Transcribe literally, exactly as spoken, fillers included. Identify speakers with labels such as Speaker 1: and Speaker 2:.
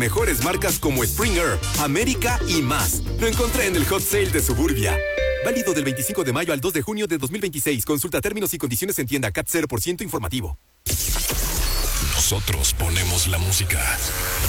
Speaker 1: Mejores marcas como Springer, América y más. Lo encontré en el Hot Sale de Suburbia. Válido del veinticinco de mayo al dos de junio de dos mil veintiséis. Consulta términos y condiciones en tienda. C A T cero por ciento informativo.
Speaker 2: Nosotros ponemos la música.